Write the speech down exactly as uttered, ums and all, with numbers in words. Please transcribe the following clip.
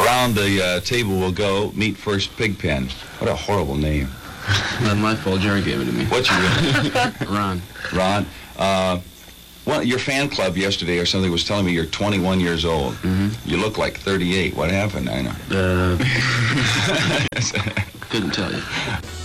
Around the uh, table we'll go. Meet first Pigpen. What a horrible name. Not my fault. Jerry gave it to me. What's your name? Ron. Ron. Uh, well, your fan club yesterday or something was telling me you're twenty-one years old. Mm-hmm. You look like thirty-eight. What happened? I know. Uh, couldn't tell you.